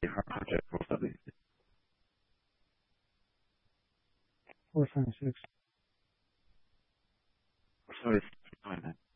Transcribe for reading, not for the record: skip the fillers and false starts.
Her project for studies. 476. So it's fine.